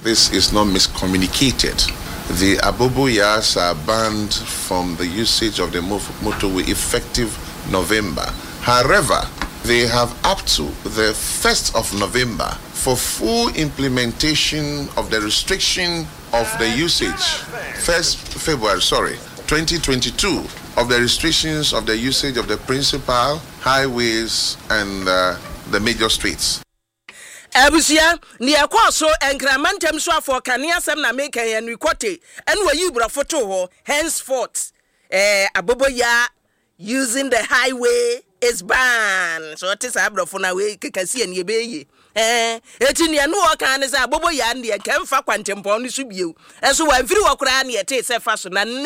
this is not miscommunicated. The Aboboyas are banned from the usage of the motorway effective November. However, they have up to the 1st of November for full implementation of the restriction of the usage. 1st February, 2022, of the restrictions of the usage of the principal highways and the major streets. Abusia ni akwaso enkramantem so afọ kanea sem na make en rekote en wayi bra photo ho henceforth Aboboya using the highway is banned. So it is abrofo na we kekasi en yebeye eti ne no o kan ne say Aboboya ne kemfa kwantempon no so bio enso wa mfiri wakura ne yete se fa so na